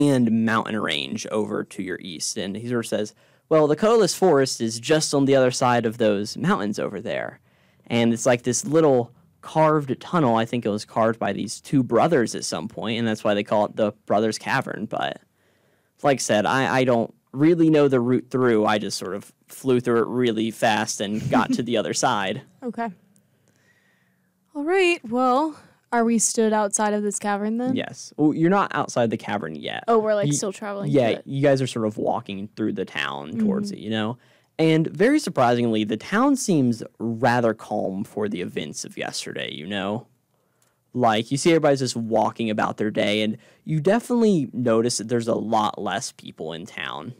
and mountain range over to your east. And he sort of says, well, the colorless forest is just on the other side of those mountains over there. And it's like this little carved tunnel. I think it was carved by these two brothers at some point, and that's why they call it the Brothers Cavern. But like I said, I don't really know the route through. I just sort of flew through it really fast and got to the other side. Okay. All right. Well, are we stood outside of this cavern then? Yes. Well, you're not outside the cavern yet. Oh, we're still traveling. Yeah, to it. you guys are sort of walking through the town towards it, you know? And very surprisingly, the town seems rather calm for the events of yesterday, you know? Like, you see everybody's just walking about their day, and you definitely notice that there's a lot less people in town.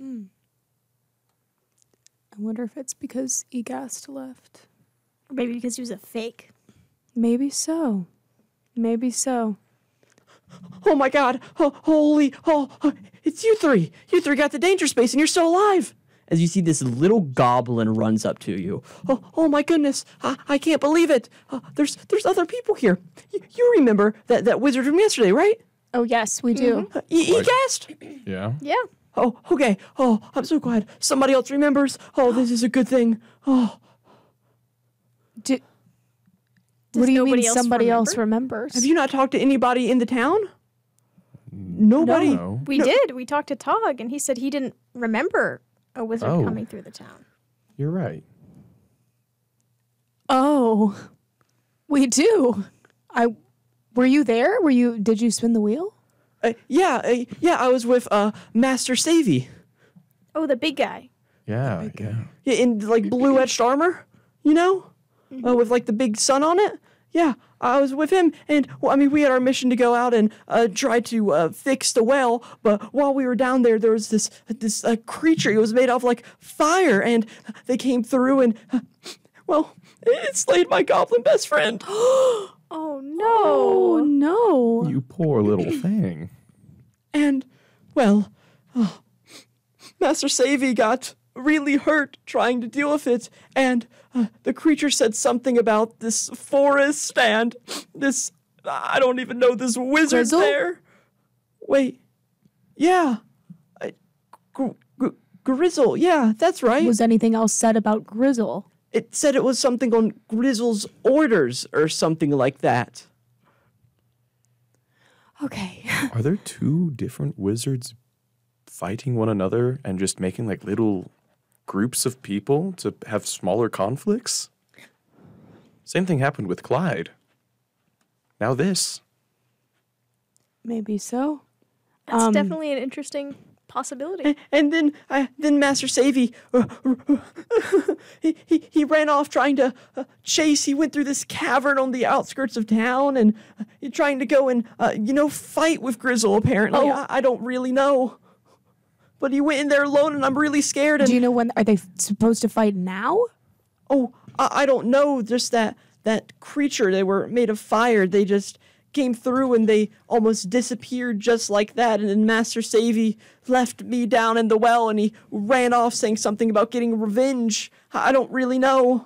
I wonder if it's because Egast left. Or maybe because he was a fake. Maybe so. Maybe so. Oh my god! It's you three! You three got the danger space and you're still alive! As you see this little goblin runs up to you. Oh my goodness! I can't believe it! There's other people here. You remember that wizard from yesterday, right? Oh, yes, we do. Egast? Yeah. Yeah. Oh, okay. Oh, I'm so glad. Somebody else remembers. Oh, this is a good thing. Oh. What do you mean nobody else somebody remember? else remembers? Have you not talked to anybody in the town? Nobody? No. We did. We talked to Tog, and he said he didn't remember a wizard Oh. coming through the town. You're right. Oh, we do. Were you there? Did you spin the wheel? Yeah, I was with Master Savy. Oh, the big guy. Yeah. Yeah, in like blue etched armor, you know? With like the big sun on it. Yeah, I was with him, and well, I mean, we had our mission to go out and try to fix the well. But while we were down there, there was this creature. It was made of like fire, and they came through, and well, it slayed my goblin best friend. Oh, no. Oh, no. You poor little thing. And well, Master Savy got really hurt trying to deal with it, and the creature said something about this forest and this, I don't even know, this wizard Grizzle? there. Wait, yeah, Grizzle, yeah, that's right. Was anything else said about Grizzle? It said it was something on Grizzle's orders or something like that. Okay. Are there two different wizards fighting one another and just making like little groups of people to have smaller conflicts? Same thing happened with Clyde. Now this. Maybe so. That's definitely an interesting possibility. And then Master Savy, he ran off trying to chase. He went through this cavern on the outskirts of town and trying to go and fight with Grizzle. Apparently, I don't really know, but he went in there alone, and I'm really scared. And Do you know when? Are they supposed to fight now? oh, I don't know. Just that creature. They were made of fire. They just came through and they almost disappeared just like that. And then Master Savy left me down in the well, and he ran off saying something about getting revenge. I don't really know.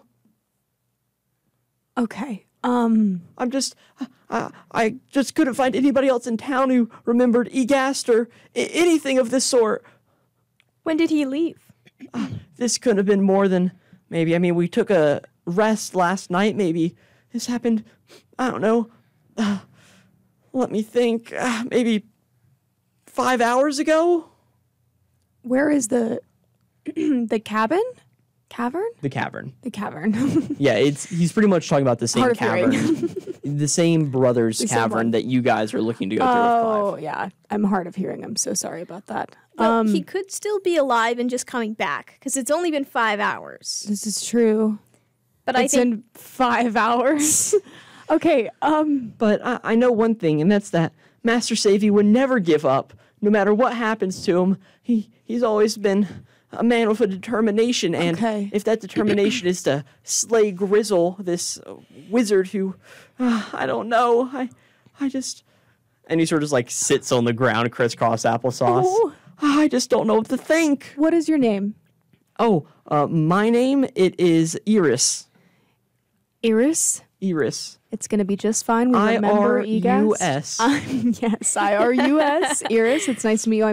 Okay. I just couldn't find anybody else in town who remembered Egast or anything of this sort. When did he leave? This couldn't have been more than maybe. I mean, we took a rest last night. Maybe this happened. I don't know. Let me think. Maybe 5 hours ago. Where is the the cabin? Cavern? The cavern. The cavern. Yeah, he's pretty much talking about the same Hard of hearing. cavern, the same brothers The same cavern one. that you guys are looking to go through with Oh, Clive. yeah. I'm hard of hearing. I'm so sorry about that. Well, he could still be alive and just coming back, because it's only been 5 hours. This is true. But It's I think in 5 hours. Okay. But I know one thing, and that's that Master Savy would never give up, no matter what happens to him. He's always been a man with a determination, and Okay. if that determination is to slay Grizzle, this wizard who, I don't know, I just, and he sort of just like sits on the ground, crisscross applesauce. Oh. I just don't know what to think. What is your name? Oh, my name, it is Iris. Iris? Iris. It's going to be just fine. We remember EGAS. IRUS. Yes, IRUS. Iris, it's nice to meet you.